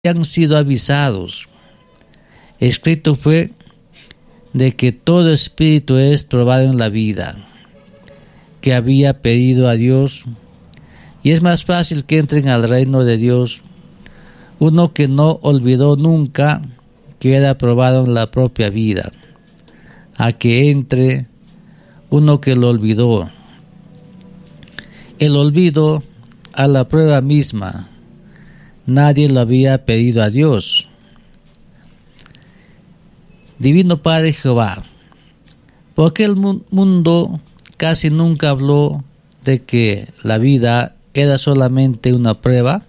han sido avisados. Escrito fue de que todo espíritu es probado en la vida, que había pedido a Dios, y es más fácil que entren al reino de Dios uno que no olvidó nunca que era probado en la propia vida, a que entre uno que lo olvidó. El olvido a la prueba misma, nadie lo había pedido a Dios. Divino Padre Jehová, ¿por qué el mundo casi nunca habló de que la vida era solamente una prueba?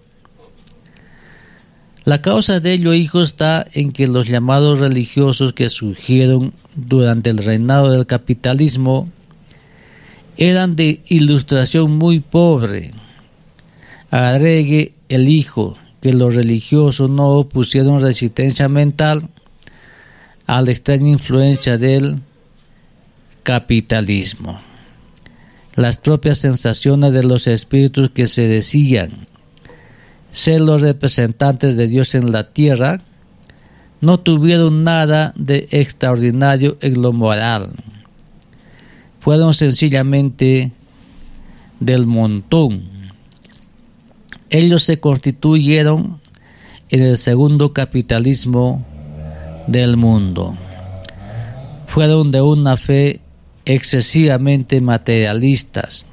La causa de ello, hijo, está en que los llamados religiosos que surgieron durante el reinado del capitalismo eran de ilustración muy pobre. Agregue el hijo que los religiosos no opusieron resistencia mental a la extraña influencia del capitalismo. Las propias sensaciones de los espíritus que se decían ser los representantes de Dios en la tierra no tuvieron nada de extraordinario en lo moral. Fueron sencillamente del montón. Ellos se constituyeron en el segundo capitalismo del mundo. Fueron de una fe excesivamente materialistas.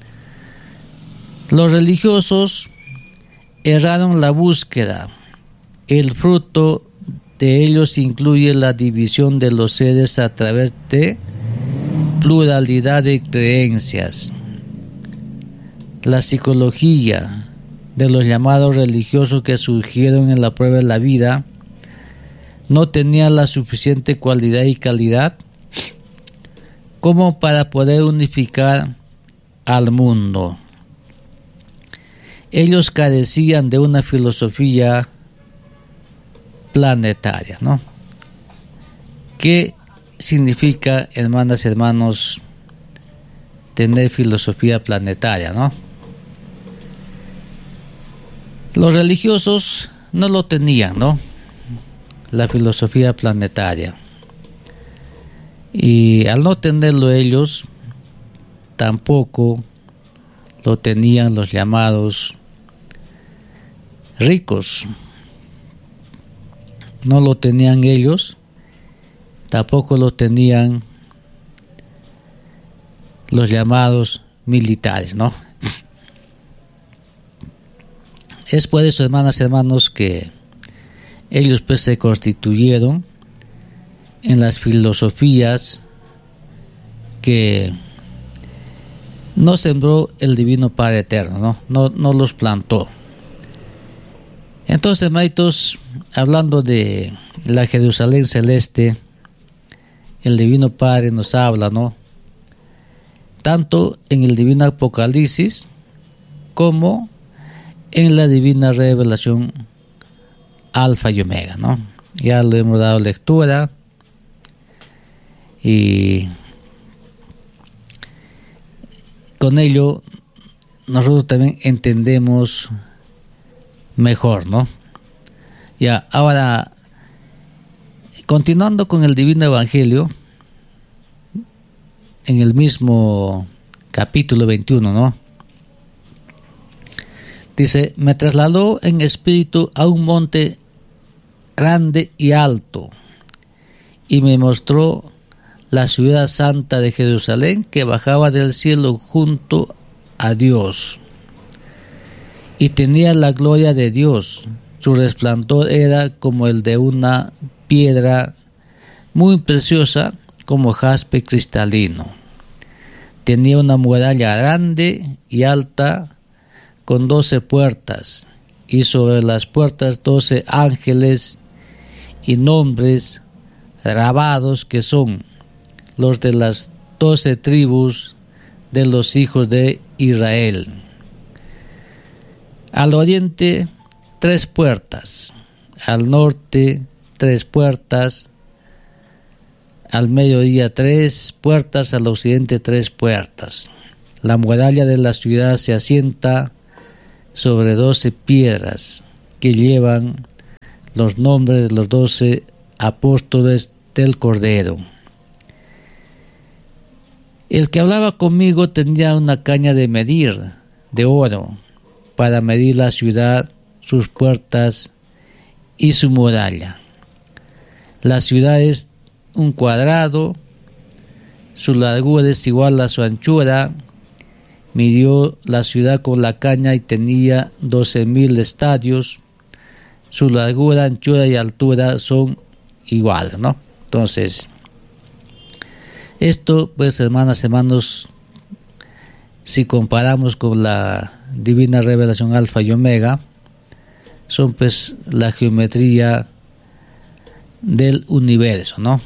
Los religiosos erraron la búsqueda. El fruto de ellos incluye la división de los seres a través de pluralidad de creencias. La psicología de los llamados religiosos que surgieron en la prueba de la vida no tenía la suficiente cualidad y calidad como para poder unificar al mundo. Ellos carecían de una filosofía planetaria, ¿no? ¿Qué significa, hermanas y hermanos, tener filosofía planetaria, no? Los religiosos no lo tenían, ¿no? La filosofía planetaria. Y al no tenerlo ellos, tampoco lo tenían los llamados ricos. No lo tenían ellos, tampoco lo tenían los llamados militares, ¿no? Es por eso, hermanas y hermanos, que ellos pues se constituyeron en las filosofías que no sembró el Divino Padre Eterno, no los plantó. Entonces, hermanitos, hablando de la Jerusalén celeste, el Divino Padre nos habla, ¿no? Tanto en el Divino Apocalipsis como en la Divina Revelación Alfa y Omega, ¿no? Ya le hemos dado lectura y con ello nosotros también entendemos mejor, ¿no? Ya, ahora, continuando con el Divino Evangelio, en el mismo capítulo 21, ¿no? Dice, me trasladó en espíritu a un monte grande y alto, y me mostró la ciudad santa de Jerusalén que bajaba del cielo junto a Dios, y tenía la gloria de Dios. Su resplandor era como el de una piedra muy preciosa, como jaspe cristalino. Tenía una muralla grande y alta, con 12 puertas, y sobre las puertas 12 ángeles y nombres grabados que son los de las 12 tribus de los hijos de Israel. Al oriente 3 puertas, al norte 3 puertas, al mediodía 3 puertas, al occidente 3 puertas. La muralla de la ciudad se asienta sobre 12 piedras que llevan los nombres de los 12 apóstoles del Cordero. El que hablaba conmigo tenía una caña de medir de oro para medir la ciudad, sus puertas y su muralla. La ciudad es un cuadrado, su largura es igual a su anchura. Midió la ciudad con la caña y tenía 12,000 estadios. Su largura, anchura y altura son iguales, ¿no? Entonces, esto, pues, hermanos, si comparamos con la divina revelación Alfa y Omega, son pues la geometría del universo, ¿no?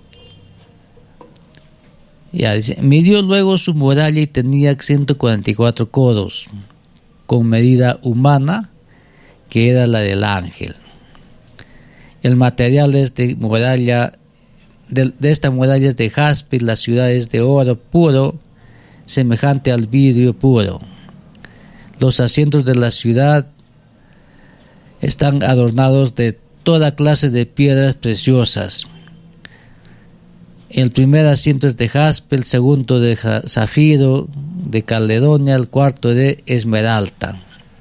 Ya dice, midió luego su muralla y tenía 144 codos, con medida humana, que era la del ángel. El material de esta muralla es de jaspe, la ciudad es de oro puro, semejante al vidrio puro. Los asientos de la ciudad están adornados de toda clase de piedras preciosas. El primer asiento es de jaspe, el segundo de zafiro, de caledonia, el cuarto de esmeralda.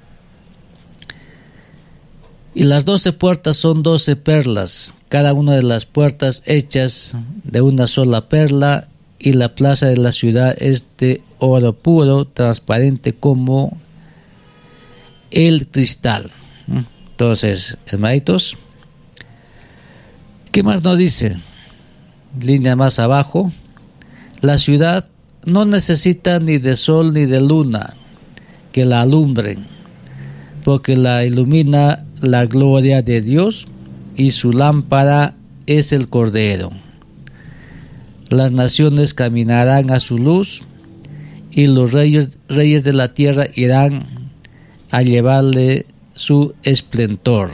Y las 12 puertas son 12 perlas, cada una de las puertas hechas de una sola perla, y la plaza de la ciudad es de oro puro, transparente como el cristal. Entonces, hermanitos, ¿qué más nos dice? Línea más abajo, la ciudad no necesita ni de sol ni de luna que la alumbren, porque la ilumina la gloria de Dios y su lámpara es el Cordero. Las naciones caminarán a su luz y los reyes de la tierra irán a llevarle su esplendor.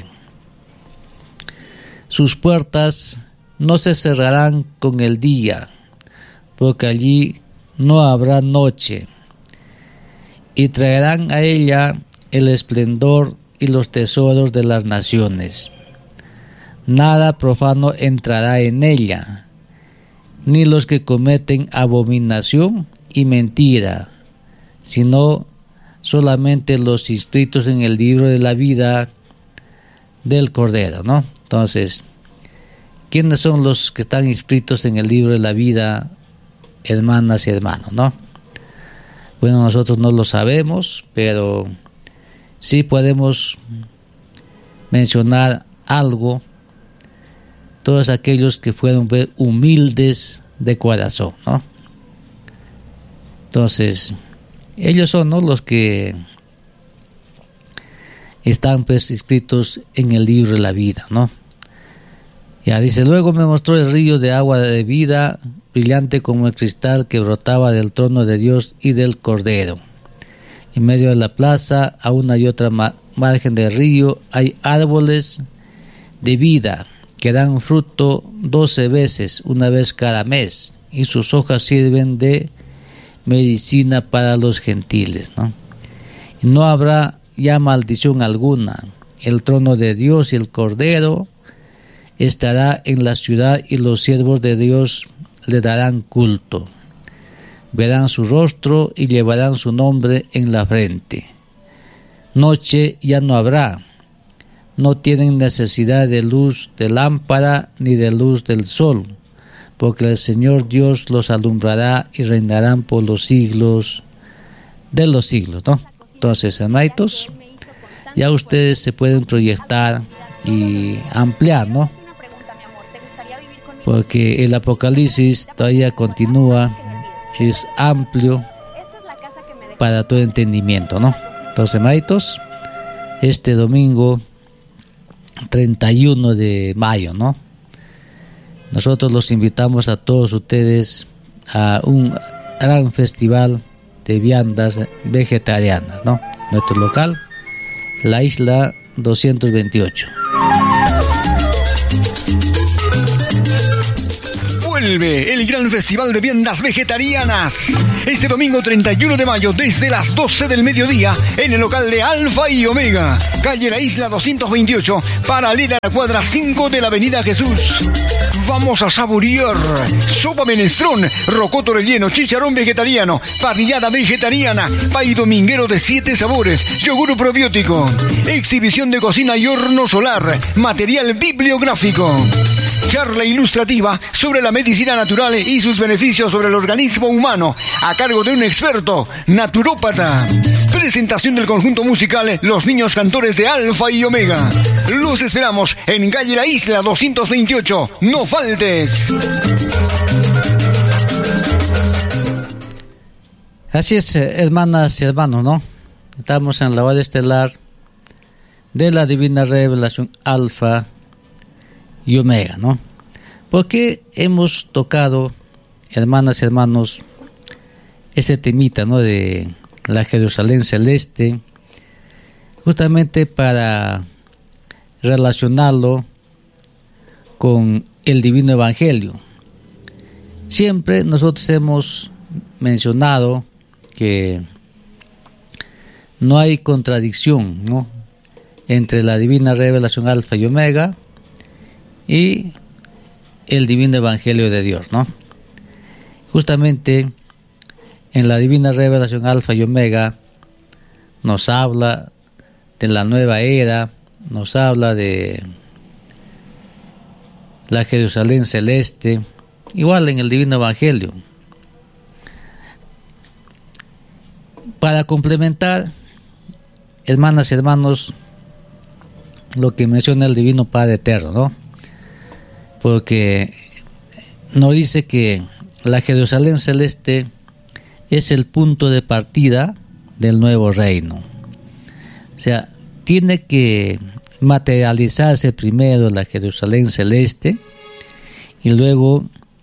Sus puertas no se cerrarán con el día, porque allí no habrá noche, y traerán a ella el esplendor y los tesoros de las naciones. Nada profano entrará en ella, ni los que cometen abominación y mentira, sino solamente los inscritos en el libro de la vida del Cordero, ¿no? Entonces, ¿quiénes son los que están inscritos en el libro de la vida, hermanas y hermanos, no? Bueno, nosotros no lo sabemos, pero sí podemos mencionar algo, todos aquellos que fueron humildes de corazón, ¿no? Entonces, ellos son, ¿no?, los que están pues inscritos en el libro de la vida, ¿no? Ya dice, luego me mostró el río de agua de vida, brillante como el cristal, que brotaba del trono de Dios y del Cordero. En medio de la plaza, a una y otra margen del río, hay árboles de vida que dan fruto 12 veces, una vez cada mes, y sus hojas sirven de medicina para los gentiles, ¿no? Y no habrá ya maldición alguna. El trono de Dios y el Cordero estará en la ciudad, y los siervos de Dios le darán culto. Verán su rostro y llevarán su nombre en la frente. Noche ya no habrá. No tienen necesidad de luz de lámpara ni de luz del sol, porque el Señor Dios los alumbrará y reinarán por los siglos de los siglos, ¿no? Entonces, hermanitos, ya ustedes se pueden proyectar y ampliar, ¿no? Porque el Apocalipsis todavía continúa, es amplio para todo entendimiento, ¿no? Entonces, hermanitos, este domingo 31 de mayo, ¿no?, nosotros los invitamos a todos ustedes a un gran festival de viandas vegetarianas, ¿no? Nuestro local, la isla 228. Vuelve el gran festival de viandas vegetarianas. Este domingo 31 de mayo desde las 12 del mediodía en el local de Alfa y Omega, calle La Isla 228, paralela a la cuadra 5 de la avenida Jesús. Vamos a saborear sopa menestrón, rocoto relleno, chicharrón vegetariano, parrillada vegetariana, pay dominguero de 7 sabores, yogur probiótico, exhibición de cocina y horno solar, material bibliográfico, charla ilustrativa sobre la medicina natural y sus beneficios sobre el organismo humano, a cargo de un experto naturópata. Presentación del conjunto musical Los Niños Cantores de Alfa y Omega. Los esperamos en calle La Isla 228. ¡No faltes! Así es, hermanas y hermanos, ¿no? Estamos en la hora estelar de la Divina Revelación Alfa y Omega, ¿no? Porque hemos tocado, hermanas y hermanos, ese temita, ¿no? De la Jerusalén celeste, justamente para relacionarlo con el Divino Evangelio. Siempre nosotros hemos mencionado que no hay contradicción, ¿no?, entre la Divina Revelación Alfa y Omega y el Divino Evangelio de Dios, ¿no? Justamente en la Divina Revelación Alfa y Omega nos habla de la nueva era, nos habla de la Jerusalén celeste, igual en el Divino Evangelio. Para complementar, hermanas y hermanos, lo que menciona el Divino Padre Eterno, ¿no? Porque nos dice que la Jerusalén celeste es el punto de partida del nuevo reino. O sea, tiene que materializarse primero la Jerusalén celeste y luego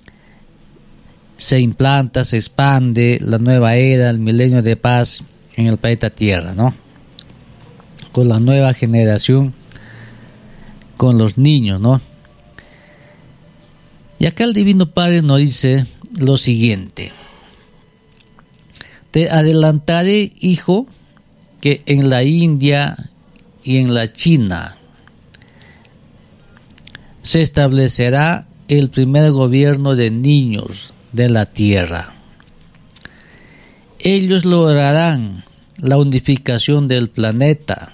se implanta, se expande la nueva era, el milenio de paz en el planeta Tierra, ¿no? Con la nueva generación, con los niños, ¿no? Y acá el Divino Padre nos dice lo siguiente: te adelantaré, hijo, que en la India y en la China se establecerá el primer gobierno de niños de la tierra. Ellos lograrán la unificación del planeta.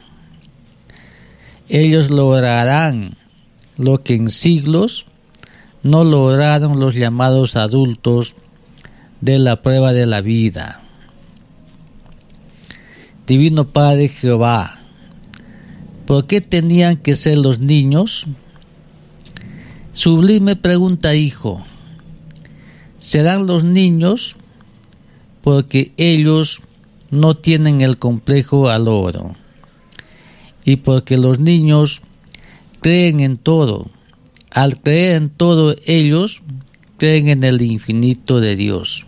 Ellos lograrán lo que en siglos no lograron los llamados adultos de la prueba de la vida. Divino Padre Jehová, ¿por qué tenían que ser los niños? Sublime pregunta, hijo. Serán los niños porque ellos no tienen el complejo al oro y porque los niños creen en todo. Al creer en todo, ellos creen en el infinito de Dios.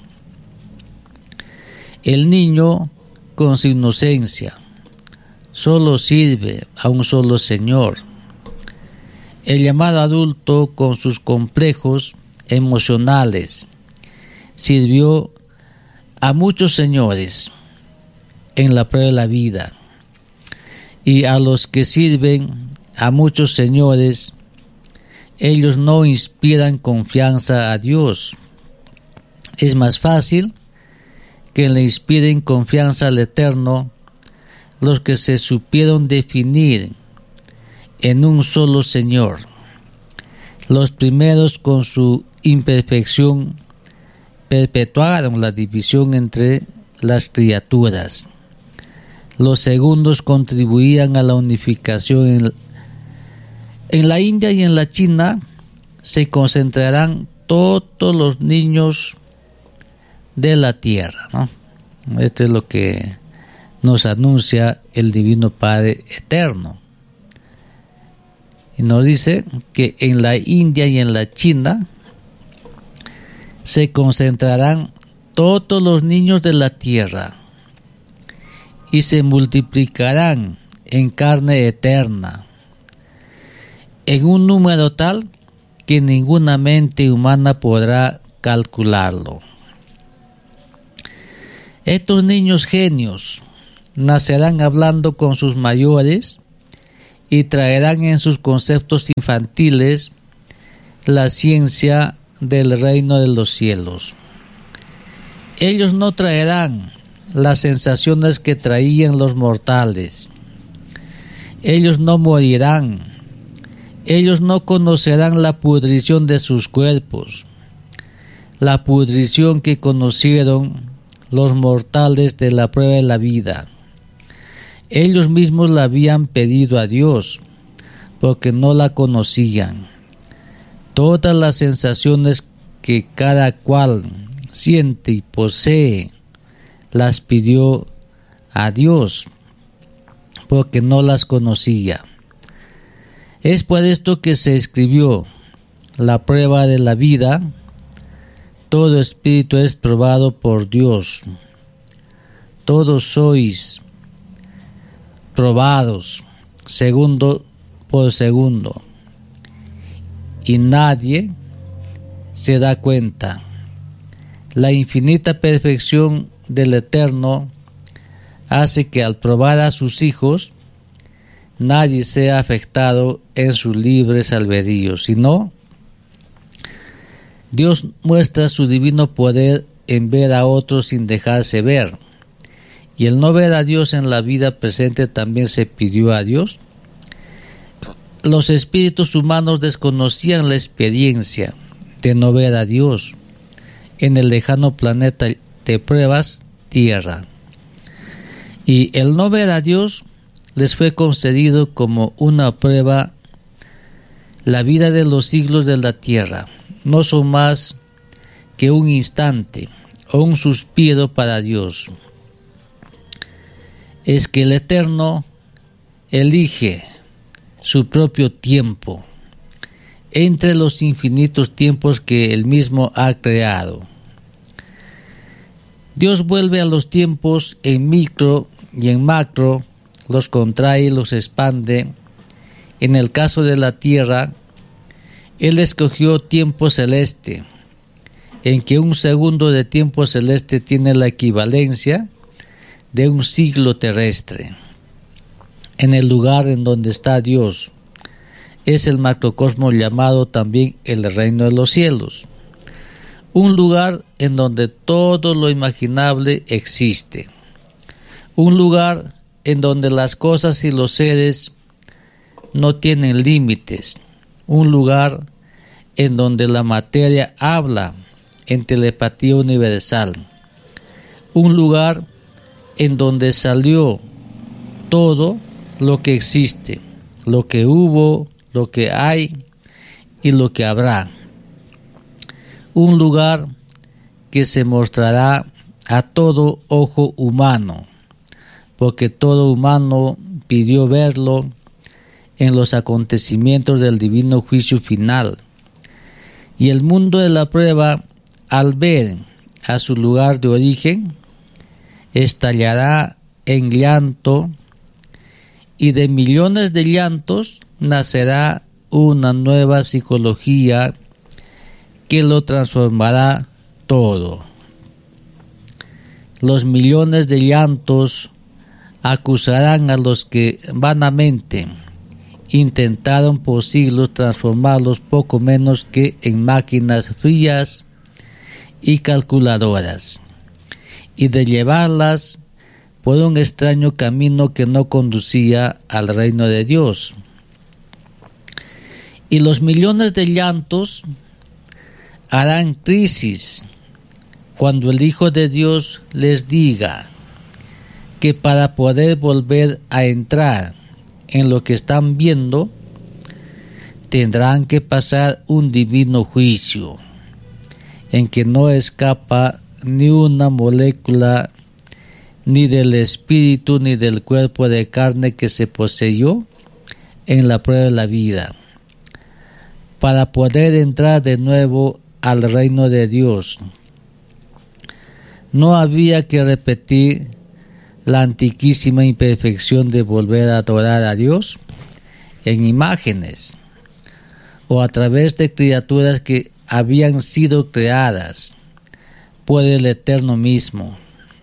El niño, con su inocencia, solo sirve a un solo Señor. El llamado adulto, con sus complejos emocionales, sirvió a muchos señores en la prueba de la vida, y a los que sirven a muchos señores, ellos no inspiran confianza a Dios. Es más fácil que le inspiren confianza al Eterno los que se supieron definir en un solo Señor. Los primeros, con su imperfección, perpetuaron la división entre las criaturas. Los segundos contribuían a la unificación. En la India y en la China se concentrarán todos los niños de la tierra, ¿no? Esto es lo que nos anuncia el Divino Padre Eterno. Y nos dice que en la India y en la China se concentrarán todos los niños de la tierra y se multiplicarán en carne eterna en un número tal que ninguna mente humana podrá calcularlo. Estos niños genios nacerán hablando con sus mayores y traerán en sus conceptos infantiles la ciencia del reino de los cielos. Ellos no traerán las sensaciones que traían los mortales. Ellos no morirán. Ellos no conocerán la pudrición de sus cuerpos, la pudrición que conocieron los mortales de la prueba de la vida. Ellos mismos la habían pedido a Dios, porque no la conocían. Todas las sensaciones que cada cual siente y posee, las pidió a Dios, porque no las conocía. Es por esto que se escribió la prueba de la vida. Todo espíritu es probado por Dios. Todos sois probados segundo por segundo. Y nadie se da cuenta. La infinita perfección del Eterno hace que al probar a sus hijos, nadie sea afectado en sus libres albedríos, sino Dios muestra su divino poder en ver a otros sin dejarse ver. Y el no ver a Dios en la vida presente también se pidió a Dios. Los espíritus humanos desconocían la experiencia de no ver a Dios en el lejano planeta de pruebas, Tierra. Y el no ver a Dios les fue concedido como una prueba. La vida de los siglos de la tierra no son más que un instante o un suspiro para Dios. Es que el Eterno elige su propio tiempo entre los infinitos tiempos que Él mismo ha creado. Dios vuelve a los tiempos en micro y en macro, los contrae y los expande. En el caso de la tierra, Él escogió tiempo celeste, en que un segundo de tiempo celeste tiene la equivalencia de un siglo terrestre. En el lugar en donde está Dios, es el macrocosmos llamado también el reino de los cielos, un lugar en donde todo lo imaginable existe, un lugar en donde las cosas y los seres no tienen límites, un lugar en donde la materia habla en telepatía universal, un lugar en donde salió todo lo que existe, lo que hubo, lo que hay y lo que habrá, un lugar que se mostrará a todo ojo humano, porque todo humano pidió verlo en los acontecimientos del divino juicio final. Y el mundo de la prueba, al ver a su lugar de origen, estallará en llanto, y de millones de llantos nacerá una nueva psicología que lo transformará todo. Los millones de llantos acusarán a los que vanamente intentaron por siglos transformarlos poco menos que en máquinas frías y calculadoras, y de llevarlas por un extraño camino que no conducía al reino de Dios. Y los millones de llantos harán crisis cuando el Hijo de Dios les diga que para poder volver a entrar en lo que están viendo, tendrán que pasar un divino juicio, en que no escapa ni una molécula ni del espíritu ni del cuerpo de carne que se poseyó en la prueba de la vida, para poder entrar de nuevo al reino de Dios. No había que repetir la antiquísima imperfección de volver a adorar a Dios en imágenes, o a través de criaturas que habían sido creadas por el Eterno mismo.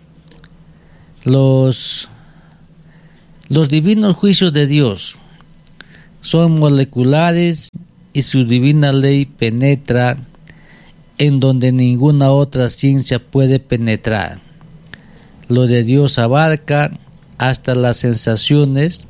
Los divinos juicios de Dios son moleculares y su divina ley penetra en donde ninguna otra ciencia puede penetrar. Lo de Dios abarca hasta las sensaciones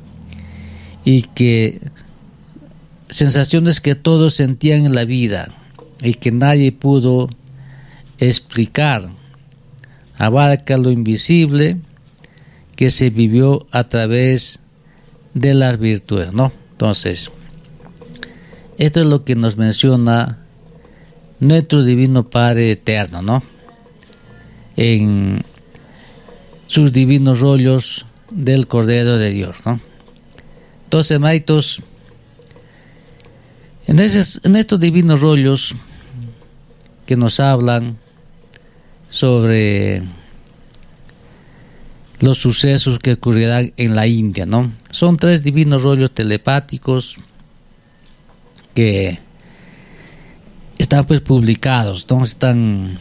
sensaciones que todos sentían en la vida y que nadie pudo explicar. Abarca lo invisible que se vivió a través de las virtudes, ¿no? Entonces, esto es lo que nos menciona nuestro Divino Padre Eterno, ¿no? En sus divinos rollos del Cordero de Dios, ¿no? Entonces, hermanitos, en estos divinos rollos que nos hablan sobre los sucesos que ocurrirán en la India, ¿no? Son 3 divinos rollos telepáticos que están pues publicados, ¿no? Están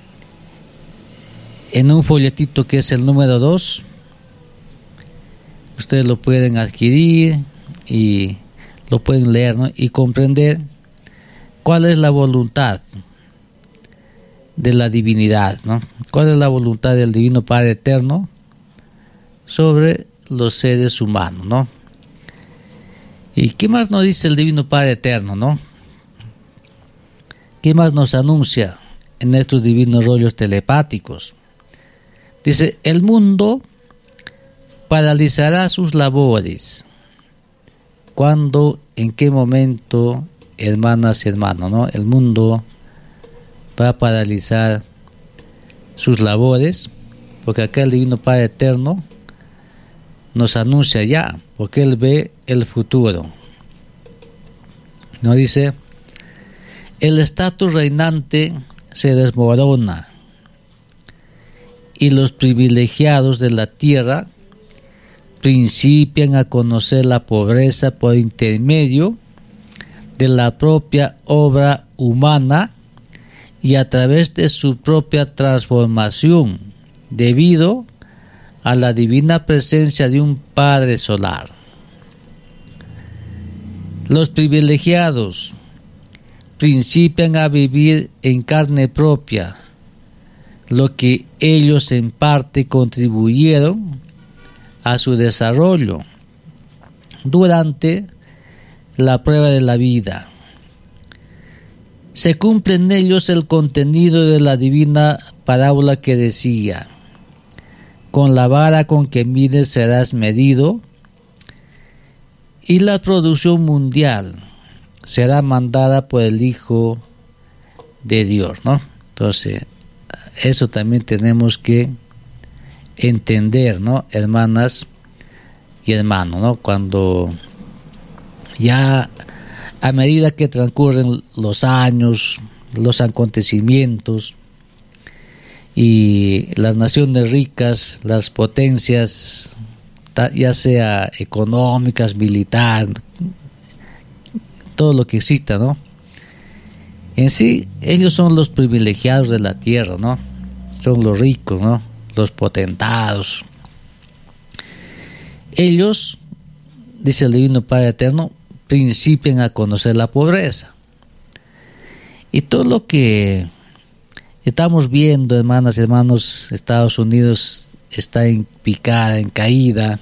en un folletito que es el número 2. Ustedes lo pueden adquirir y lo pueden leer, ¿no? Y comprender cuál es la voluntad de la divinidad, ¿no? Cuál es la voluntad del Divino Padre Eterno sobre los seres humanos, ¿no? ¿Y qué más nos dice el Divino Padre Eterno, no? ¿Qué más nos anuncia en estos divinos rollos telepáticos? Dice, el mundo paralizará sus labores. ¿Cuándo? ¿En qué momento, hermanas y hermanos, no? El mundo va a paralizar sus labores, porque acá el Divino Padre Eterno nos anuncia ya, porque Él ve el futuro. Nos dice, el estatus reinante se desmorona y los privilegiados de la tierra principian a conocer la pobreza por intermedio de la propia obra humana y a través de su propia transformación, debido a la divina presencia de un Padre solar. Los privilegiados principian a vivir en carne propia lo que ellos en parte contribuyeron a su desarrollo durante la prueba de la vida. Se cumple en ellos el contenido de la divina parábola que decía, con la vara con que mides serás medido, y la producción mundial será mandada por el Hijo de Dios, ¿no? Entonces, eso también tenemos que entender, ¿no? Hermanas y hermanos, ¿no? Cuando ya a medida que transcurren los años, los acontecimientos, y las naciones ricas, las potencias, ya sea económicas, militar, todo lo que exista, ¿no? En sí, ellos son los privilegiados de la tierra, ¿no? Son los ricos, ¿no? Los potentados. Ellos, dice el Divino Padre Eterno, principian a conocer la pobreza. Y todo lo que estamos viendo, hermanas y hermanos, Estados Unidos está en picada, en caída.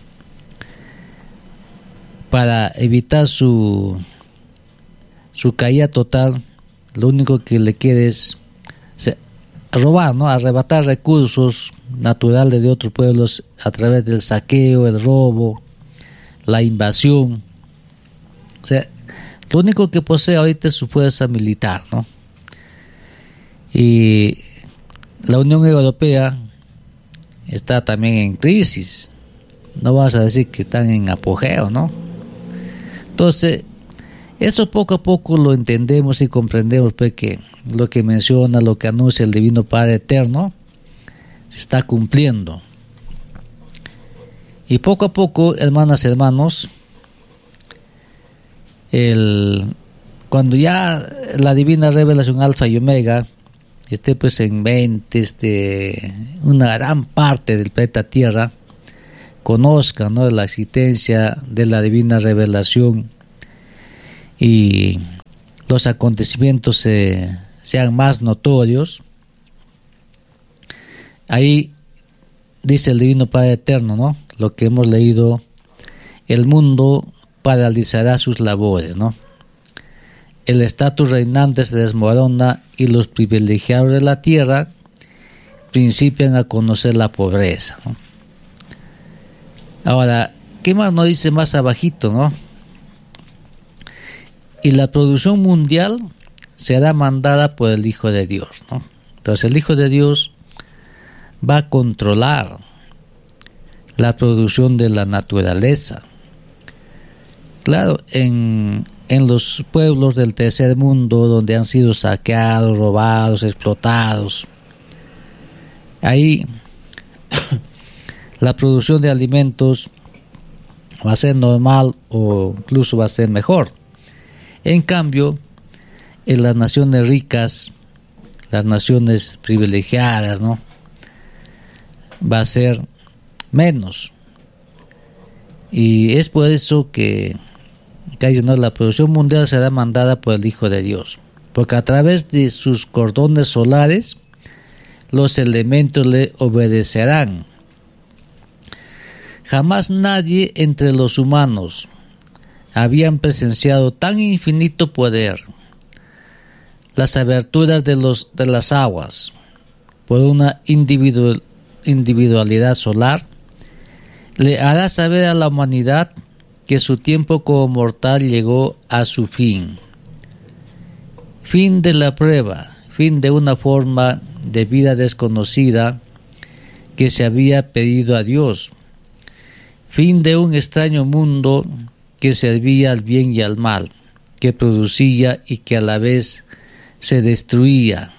Para evitar su caída total, lo único que le queda es robar, ¿no? Arrebatar recursos naturales de otros pueblos a través del saqueo, el robo, la invasión. O sea, lo único que posee ahorita es su fuerza militar, ¿no? Y la Unión Europea está también en crisis. No vas a decir que están en apogeo, ¿no? Entonces, eso poco a poco lo entendemos y comprendemos, pues, que lo que menciona, lo que anuncia el Divino Padre Eterno, se está cumpliendo. Y poco a poco, hermanas y hermanos, cuando ya la divina revelación Alfa y Omega esté pues en mente una gran parte del planeta Tierra, conozca, ¿no?, la existencia de la divina revelación y los acontecimientos sean más notorios, ahí dice el Divino Padre Eterno, ¿no?, lo que hemos leído: el mundo paralizará sus labores, ¿no? El estatus reinante se desmorona y los privilegiados de la tierra principian a conocer la pobreza, ¿no? Ahora, ¿qué más nos dice más abajito, no? Y la producción mundial será mandada por el Hijo de Dios, ¿no? Entonces el Hijo de Dios va a controlar la producción de la naturaleza. Claro, en los pueblos del tercer mundo, donde han sido saqueados, robados, explotados, ahí la producción de alimentos va a ser normal o incluso va a ser mejor. En cambio, en las naciones ricas, las naciones privilegiadas, ¿no?, va a ser menos. Y es por eso que ¿no?, la producción mundial será mandada por el Hijo de Dios, porque a través de sus cordones solares los elementos le obedecerán. Jamás nadie entre los humanos habían presenciado tan infinito poder. Las aberturas de las aguas por una individualidad solar le hará saber a la humanidad que su tiempo como mortal llegó a su fin. Fin de la prueba, fin de una forma de vida desconocida que se había pedido a Dios, fin de un extraño mundo que servía al bien y al mal, que producía y que a la vez se destruía.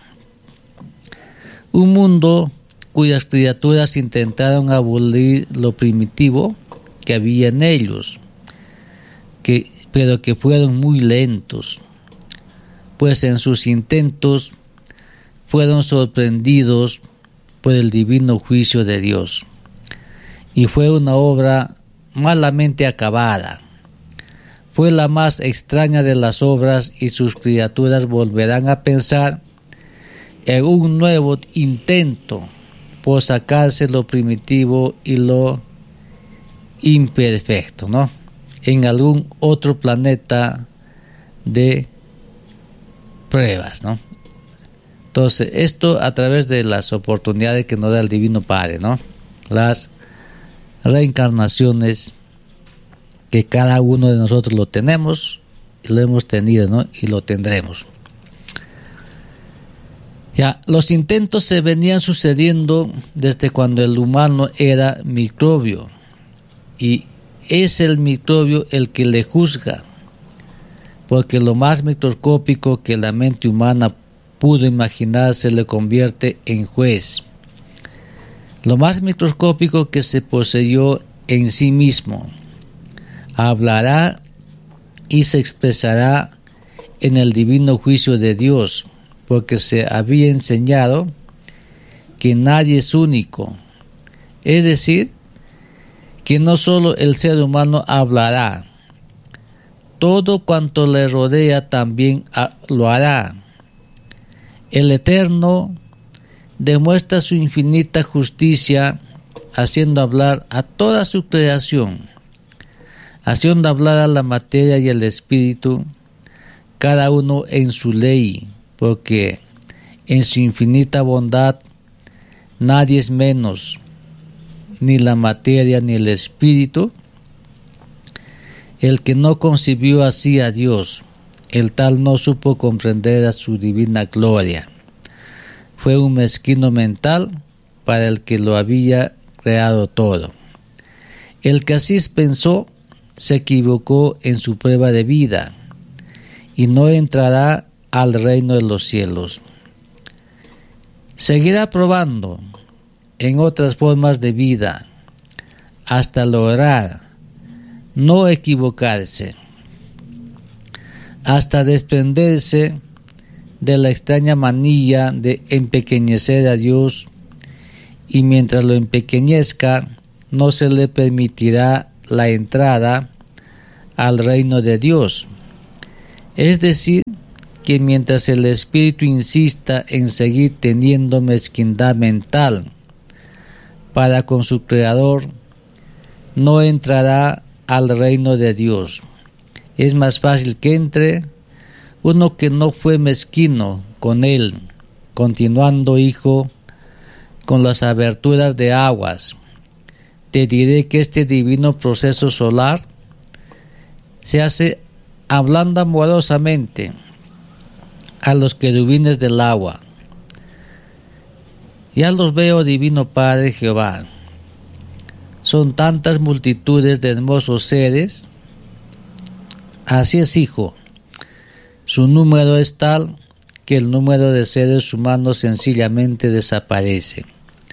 Un mundo cuyas criaturas intentaron abolir lo primitivo que había en ellos, pero que fueron muy lentos, pues en sus intentos fueron sorprendidos por el divino juicio de Dios, y fue una obra malamente acabada. Fue la más extraña de las obras, y sus criaturas volverán a pensar en un nuevo intento por sacarse lo primitivo y lo imperfecto, ¿no?, en algún otro planeta de pruebas, ¿no? Entonces, esto a través de las oportunidades que nos da el Divino Padre, ¿no?, las reencarnaciones que cada uno de nosotros lo tenemos, y lo hemos tenido, ¿no?, y lo tendremos. Ya, los intentos se venían sucediendo desde cuando el humano era microbio, y es el microbio el que le juzga, porque lo más microscópico que la mente humana pudo imaginar se le convierte en juez. Lo más microscópico que se poseyó en sí mismo hablará y se expresará en el divino juicio de Dios, porque se había enseñado que nadie es único, es decir, que no solo el ser humano hablará, todo cuanto le rodea también lo hará. El Eterno demuestra su infinita justicia haciendo hablar a toda su creación, haciendo hablar a la materia y al espíritu, cada uno en su ley, porque en su infinita bondad nadie es menos, ni la materia ni el espíritu. El que no concibió así a Dios, el tal no supo comprender a su divina gloria. Fue un mezquino mental para el que lo había creado todo. El que así pensó se equivocó en su prueba de vida y no entrará al reino de los cielos. Seguirá probando en otras formas de vida hasta lograr no equivocarse. hasta desprenderse de la extraña manía de empequeñecer a Dios, y mientras lo empequeñezca, no se le permitirá la entrada al reino de Dios. Es decir, que mientras el espíritu insista en seguir teniendo mezquindad mental para con su Creador, no entrará al reino de Dios. Es más fácil que entre uno que no fue mezquino con él, continuando, hijo, con las aberturas de aguas. Te diré que este divino proceso solar se hace hablando amorosamente a los querubines del agua. Ya los veo, divino Padre Jehová. Son tantas multitudes de hermosos seres. Así es, hijo. Su número es tal que el número de seres humanos sencillamente desaparece.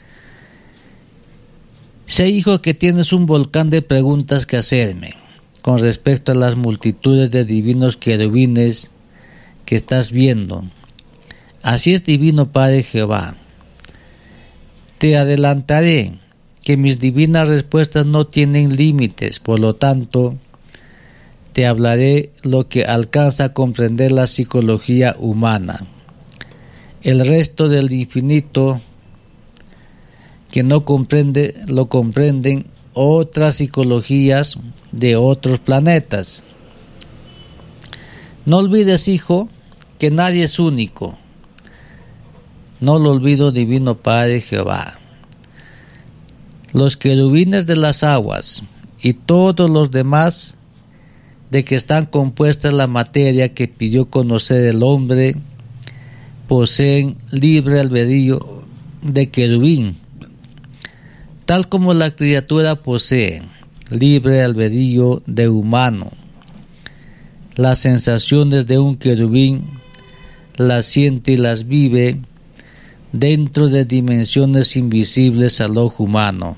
Sé, hijo, que tienes un volcán de preguntas que hacerme con respecto a las multitudes de divinos querubines que estás viendo. Así es, divino Padre Jehová. Te adelantaré que mis divinas respuestas no tienen límites, por lo tanto, te hablaré lo que alcanza a comprender la psicología humana. El resto del infinito que no comprende, lo comprenden otras psicologías de otros planetas. No olvides, hijo, que nadie es único. No lo olvido, divino Padre Jehová. Los querubines de las aguas y todos los demás de que están compuestas la materia que pidió conocer el hombre poseen libre albedrío de querubín, tal como la criatura posee libre albedrío de humano. Las sensaciones de un querubín las siente y las vive dentro de dimensiones invisibles al ojo humano.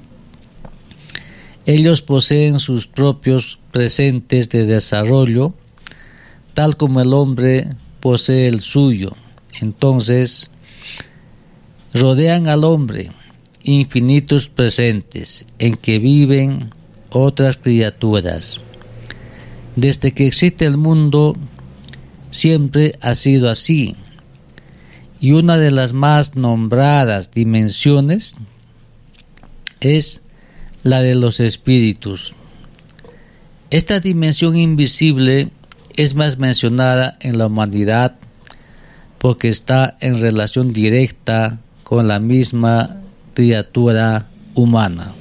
Ellos poseen sus propios presentes de desarrollo, tal como el hombre posee el suyo. Entonces, rodean al hombre infinitos presentes en que viven otras criaturas. Desde que existe el mundo, siempre ha sido así. Y una de las más nombradas dimensiones es la de los espíritus. Esta dimensión invisible es más mencionada en la humanidad porque está en relación directa con la misma criatura humana.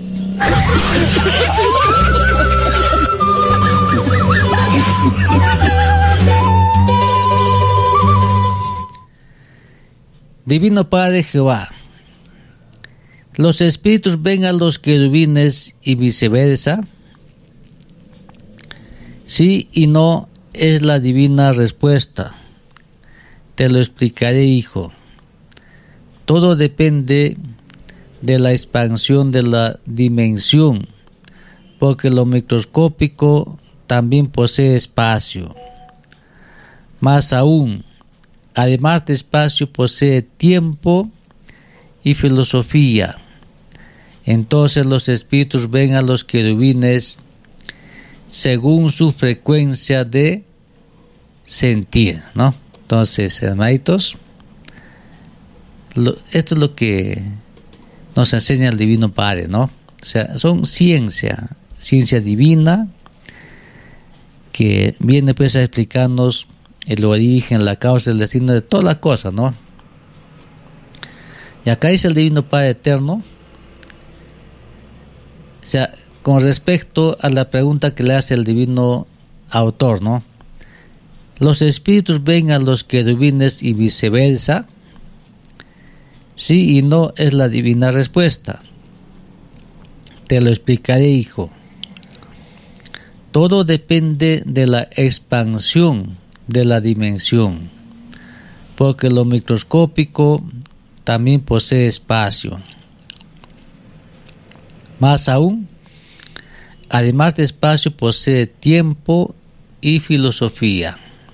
Divino Padre Jehová, ¿los espíritus ven a los querubines y viceversa? Sí y no es la divina respuesta. Te lo explicaré, hijo. Todo depende de la expansión de la dimensión, porque lo microscópico también posee espacio. Más aún, además de espacio, posee tiempo y filosofía. Entonces los espíritus ven a los querubines según su frecuencia de sentir, ¿no? Entonces, hermanitos, esto es lo que nos enseña el Divino Padre, ¿no? O sea, son ciencia divina, que viene pues a explicarnos el origen, la causa, el destino de todas las cosas, ¿no? Y acá dice el Divino Padre Eterno, o sea, con respecto a la pregunta que le hace el Divino Autor, ¿no? ¿Los espíritus ven a los querubines y viceversa? Sí y no es la divina respuesta. Te lo explicaré, hijo. Todo depende de la expansión de la dimensión, porque lo microscópico también posee espacio. Más aún, además de espacio, posee tiempo y filosofía.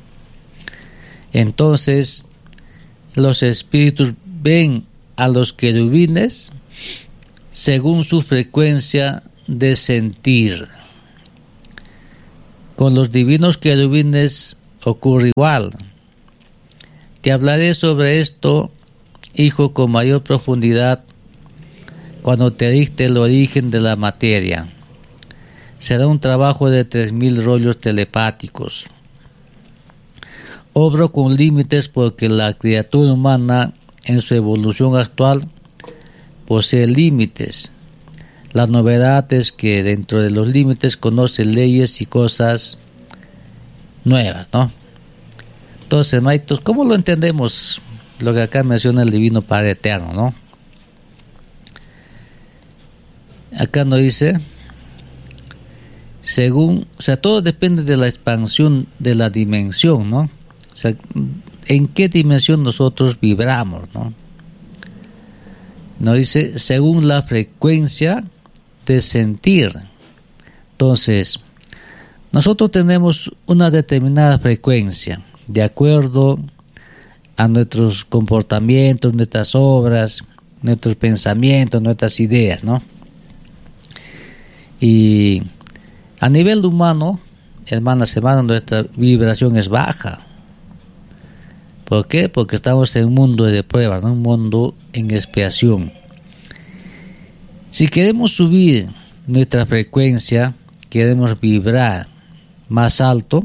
Entonces los espíritus ven a los querubines según su frecuencia de sentir. Con los divinos querubines ocurre igual. Te hablaré sobre esto, hijo, con mayor profundidad cuando te dicte el origen de la materia. Será un trabajo de 3000 rollos telepáticos. Obro con límites porque la criatura humana en su evolución actual posee límites. La novedad es que dentro de los límites conoce leyes y cosas nuevas, ¿no? Entonces, hermanitos, ¿cómo lo entendemos? Lo que acá menciona el Divino Padre Eterno, ¿no? Acá nos dice, según, o sea, todo depende de la expansión de la dimensión, ¿no? O sea, ¿en qué dimensión nosotros vibramos, no? Nos dice, según la frecuencia de sentir. Entonces, nosotros tenemos una determinada frecuencia, de acuerdo a nuestros comportamientos, nuestras obras, nuestros pensamientos, nuestras ideas, ¿no? Y a nivel humano, hermanas, nuestra vibración es baja. ¿Por qué? Porque estamos en un mundo de pruebas, ¿no? Un mundo en expiación. Si queremos subir nuestra frecuencia, queremos vibrar más alto,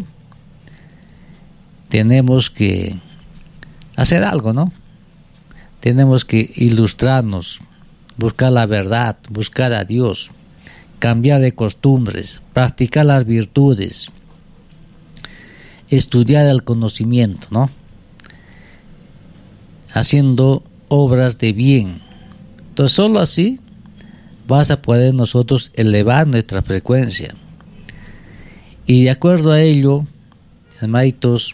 tenemos que hacer algo, ¿no? Tenemos que ilustrarnos, buscar la verdad, buscar a Dios, cambiar de costumbres, practicar las virtudes, estudiar el conocimiento, ¿no? Haciendo obras de bien. Entonces, solo así vas a poder nosotros elevar nuestra frecuencia. Y de acuerdo a ello, hermanitos,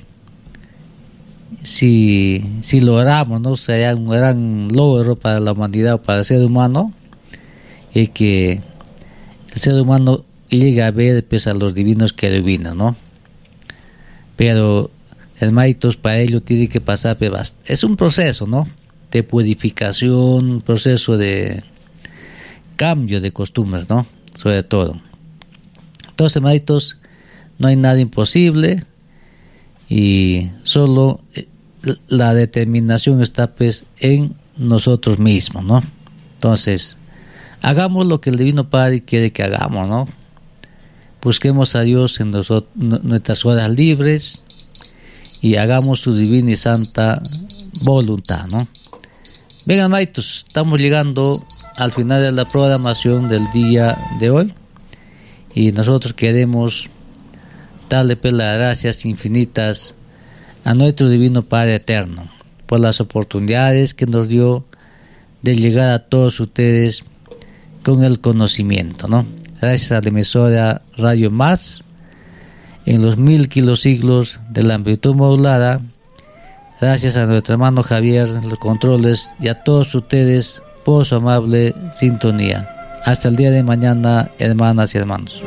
si logramos, ¿no? Sería un gran logro para la humanidad, para el ser humano, y que el ser humano llegue a ver, pues, a los divinos querubines, ¿no? Pero, hermanitos, para ello tiene que pasar, es un proceso, ¿no? De purificación, un proceso de cambio de costumbres, ¿no? Sobre todo. Entonces, hermanitos, no hay nada imposible y solo la determinación está, pues, en nosotros mismos, ¿no? Entonces, hagamos lo que el Divino Padre quiere que hagamos, ¿no? Busquemos a Dios en nuestras horas libres y hagamos su divina y santa voluntad, ¿no? Bien, hermanitos, estamos llegando al final de la programación del día de hoy y nosotros queremos darle, pues, las gracias infinitas a nuestro Divino Padre Eterno por las oportunidades que nos dio de llegar a todos ustedes con el conocimiento, ¿no? Gracias a la emisora Radio Más en los 1000 kilosiglos de la amplitud modulada. Gracias a nuestro hermano Javier, los controles, y a todos ustedes por su amable sintonía. Hasta el día de mañana, hermanas y hermanos.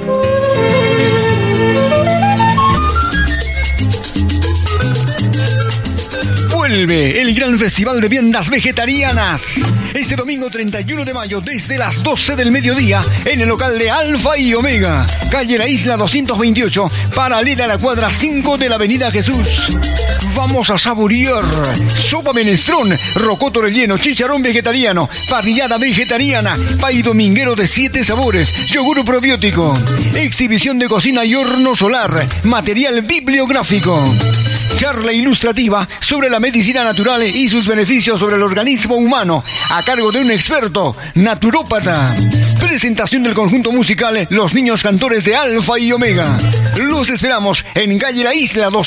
Vuelve el gran festival de viandas vegetarianas. Este domingo 31 de mayo desde las 12 del mediodía en el local de Alfa y Omega, calle La Isla 228, paralela a la cuadra 5 de la avenida Jesús. Vamos a saborear sopa menestrón, rocoto relleno, chicharrón vegetariano, parrillada vegetariana, pay dominguero de 7 sabores, yogur probiótico, exhibición de cocina y horno solar, material bibliográfico, charla ilustrativa sobre la medicina natural y sus beneficios sobre el organismo humano, a cargo de un experto naturópata. Presentación del conjunto musical Los Niños Cantores de Alfa y Omega. Los esperamos en calle La Isla 200.